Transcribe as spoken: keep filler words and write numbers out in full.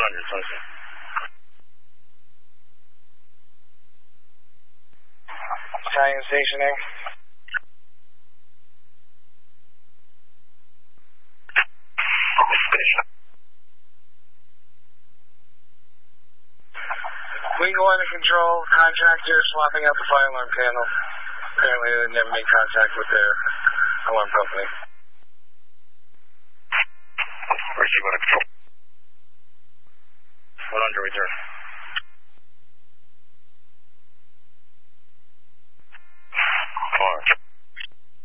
hundred, Sunset. Italian stationing. Wingo under control, contractor swapping out the fire alarm panel. Apparently they never made contact with their alarm company. Receive under control. one hundred, return. Four.